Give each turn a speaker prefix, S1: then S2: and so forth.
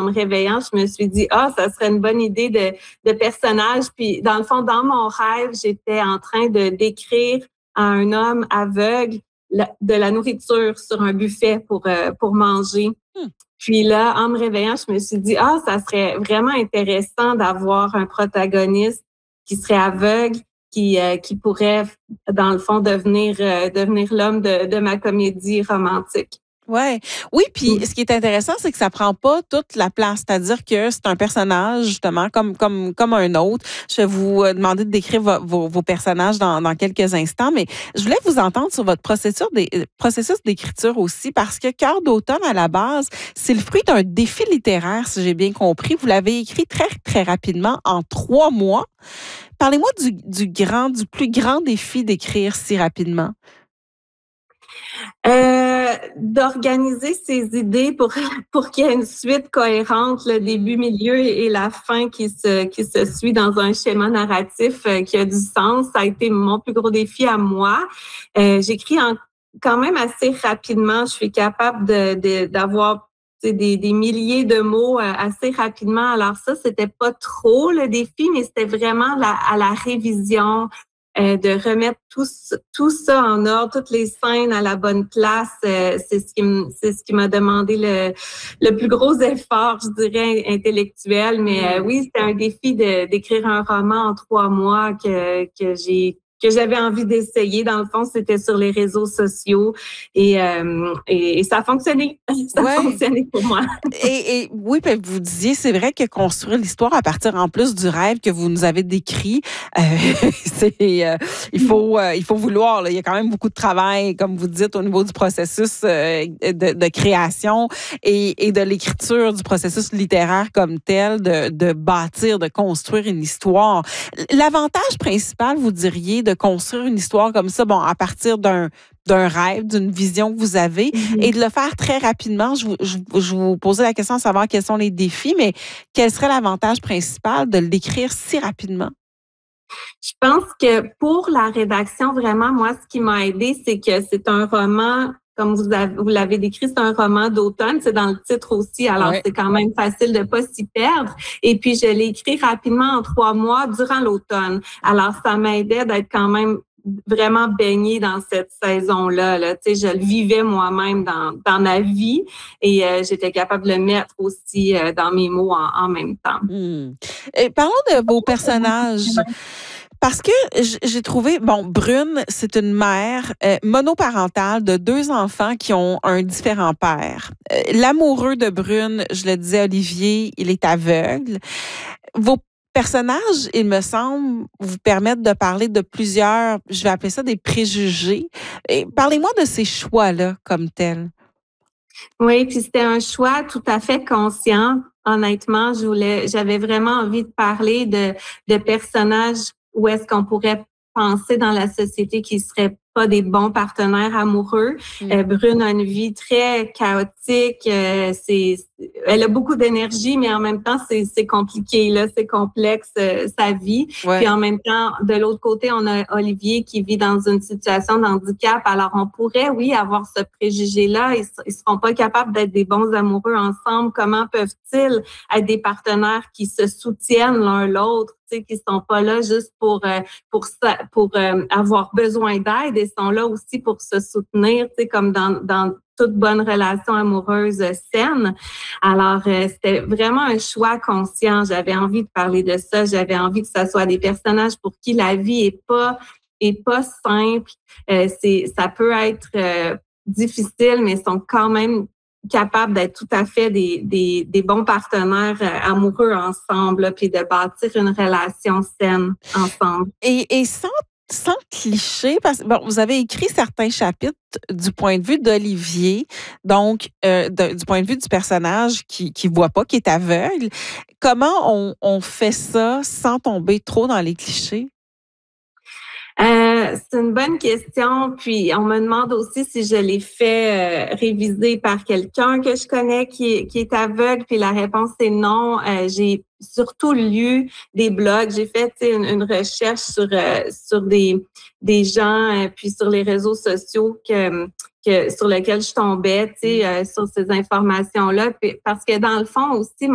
S1: me réveillant, je me suis dit, ça serait une bonne idée de personnage. Puis, dans le fond, dans mon rêve, j'étais en train de décrire à un homme aveugle de la nourriture sur un buffet pour manger. Puis là, en me réveillant, je me suis dit, ça serait vraiment intéressant d'avoir un protagoniste qui serait aveugle, qui pourrait, dans le fond, devenir l'homme de ma comédie romantique.
S2: Ouais. Oui, puis ce qui est intéressant, c'est que ça prend pas toute la place. C'est-à-dire que c'est un personnage, justement, comme un autre. Je vais vous demander de décrire vos personnages dans quelques instants, mais je voulais vous entendre sur votre processus d'écriture aussi, parce que Cœur d'automne, à la base, c'est le fruit d'un défi littéraire, si j'ai bien compris. Vous l'avez écrit très, très rapidement, en 3 mois. Parlez-moi du plus grand défi d'écrire si rapidement.
S1: D'organiser ses idées pour qu'il y ait une suite cohérente, le début, milieu et la fin qui se suit dans un schéma narratif qui a du sens. Ça a été mon plus gros défi à moi. J'écris quand même assez rapidement. Je suis capable d'avoir des milliers de mots assez rapidement. Alors ça, c'était pas trop le défi, mais c'était vraiment à la révision, de remettre tout ça en ordre, toutes les scènes à la bonne place. C'est ce qui m'a demandé le plus gros effort, je dirais, intellectuel. Mais oui, c'était un défi d'écrire un roman en 3 mois que j'avais envie d'essayer. Dans le fond, c'était sur les réseaux sociaux et ça a fonctionné. Ça a fonctionné pour moi.
S2: Et oui, puis vous disiez, c'est vrai que construire l'histoire à partir en plus du rêve que vous nous avez décrit, il faut vouloir. Là. Il y a quand même beaucoup de travail, comme vous dites, au niveau du processus de création et de l'écriture, du processus littéraire comme tel, de bâtir, de construire une histoire. L'avantage principal, vous diriez, de construire une histoire comme ça, à partir d'un rêve, d'une vision que vous avez, et de le faire très rapidement. Je vous posais la question de savoir quels sont les défis, mais quel serait l'avantage principal de l'écrire si rapidement?
S1: Je pense que pour la rédaction, vraiment, moi, ce qui m'a aidé, c'est que c'est un roman, comme vous l'avez décrit, c'est un roman d'automne. C'est dans le titre aussi, alors c'est quand même facile de pas s'y perdre. Et puis, je l'ai écrit rapidement en 3 mois durant l'automne. Alors, ça m'aidait d'être quand même vraiment baignée dans cette saison-là. Là. Tu sais, je le vivais moi-même dans ma vie et j'étais capable de le mettre aussi dans mes mots en même temps.
S2: Et parlons de vos personnages. Parce que j'ai trouvé, Brune, c'est une mère monoparentale de 2 enfants qui ont un différent père. L'amoureux de Brune, je le disais, Olivier, il est aveugle. Vos personnages, il me semble, vous permettent de parler de plusieurs, je vais appeler ça des préjugés. Et parlez-moi de ces choix-là comme tels.
S1: Oui, puis c'était un choix tout à fait conscient. Honnêtement, j'avais vraiment envie de parler de personnages où est-ce qu'on pourrait penser dans la société qui seraient pas des bons partenaires amoureux. Brune a une vie très chaotique. Elle a beaucoup d'énergie, mais en même temps, c'est compliqué, là, c'est complexe, sa vie. Puis en même temps, de l'autre côté, on a Olivier qui vit dans une situation de handicap. Alors, on pourrait, oui, avoir ce préjugé-là. Ils seront pas capables d'être des bons amoureux ensemble. Comment peuvent-ils être des partenaires qui se soutiennent l'un l'autre? Qui sont pas là juste pour avoir besoin d'aide, et sont là aussi pour se soutenir, comme dans toute bonne relation amoureuse saine. Alors, c'était vraiment un choix conscient. J'avais envie de parler de ça. J'avais envie que ça soit des personnages pour qui la vie est pas simple. Ça peut être difficile, mais sont quand même capables d'être tout à fait des bons partenaires amoureux ensemble, là, puis de bâtir une relation saine ensemble.
S2: Et sans cliché, parce que vous avez écrit certains chapitres du point de vue d'Olivier, donc du point de vue du personnage qui voit pas, qui est aveugle. Comment on fait ça sans tomber trop dans les clichés?
S1: C'est une bonne question. Puis, on me demande aussi si je l'ai fait réviser par quelqu'un que je connais qui est aveugle. Puis, la réponse est non. J'ai surtout lu des blogs. J'ai fait une recherche sur des gens, puis sur les réseaux sociaux sur lesquels je tombais, sur ces informations-là. Puis, parce que dans le fond aussi,